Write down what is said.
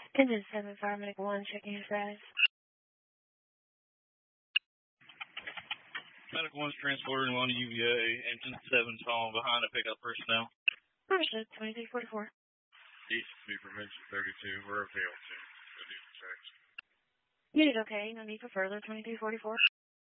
Engine 7, Paramedic 1, checking your status. Medic 1's transporting 1 UVA, Engine 7's falling behind to pick up personnel. Understood, 2344. East to be prevention 32, we're available to. Go do the checks. Unit okay, no need for further, 2344.